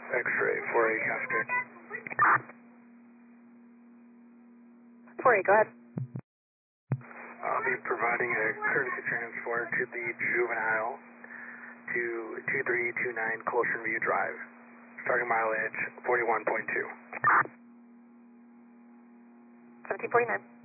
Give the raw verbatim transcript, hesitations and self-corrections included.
X-ray, four eight Cascade. four eight, go ahead. I'll be providing a courtesy transport to the juvenile to two three two nine Colson View Drive. Starting mileage forty-one point two. seventeen forty-nine.